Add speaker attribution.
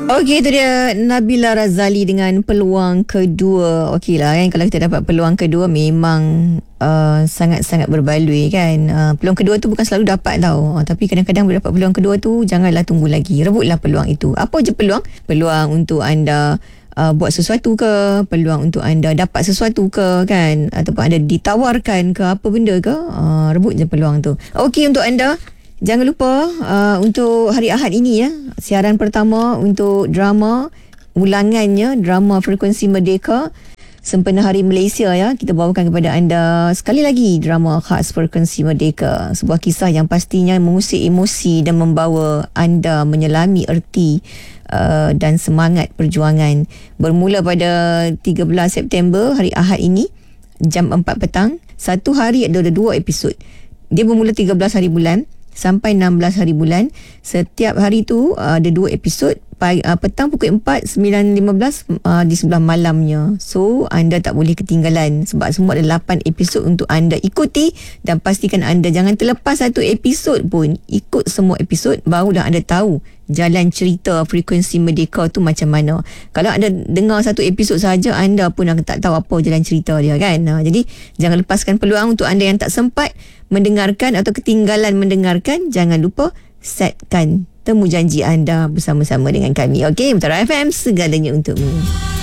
Speaker 1: Okey, itu dia Nabila Razali dengan peluang kedua. Okeylah kan, kalau kita dapat peluang kedua memang sangat-sangat berbaloi kan. Peluang kedua tu bukan selalu dapat tau. Tapi kadang-kadang bila dapat peluang kedua tu, janganlah tunggu lagi. Rebutlah peluang itu. Apa je peluang? Peluang untuk anda buat sesuatu ke, peluang untuk anda dapat sesuatu ke kan, ataupun anda ditawarkan ke apa benda ke, rebut je peluang tu. Okey, untuk anda jangan lupa untuk hari Ahad ini ya, siaran pertama untuk drama ulangannya, drama Frekuensi Merdeka Sempena Hari Malaysia ya, kita bawakan kepada anda sekali lagi drama khas Frekuensi Merdeka, sebuah kisah yang pastinya mengusik emosi dan membawa anda menyelami erti dan semangat perjuangan. Bermula pada 13 September hari Ahad ini jam 4 petang. Satu hari ada 2 episod. Dia bermula 13 hari bulan sampai 16 hari bulan. Setiap hari tu ada 2 episod. Petang pukul 4, 9.15 di sebelah malamnya. So anda tak boleh ketinggalan sebab semua ada 8 episod untuk anda ikuti, dan pastikan anda jangan terlepas satu episod pun. Ikut semua episod, barulah anda tahu jalan cerita Frekuensi Merdeka tu macam mana. Kalau anda dengar satu episod saja, anda pun akan tak tahu apa jalan cerita dia kan. Jadi jangan lepaskan peluang. Untuk anda yang tak sempat mendengarkan atau ketinggalan mendengarkan, jangan lupa setkan temu janji anda bersama-sama dengan kami. Okey, Mutiara FM, segalanya untukmu.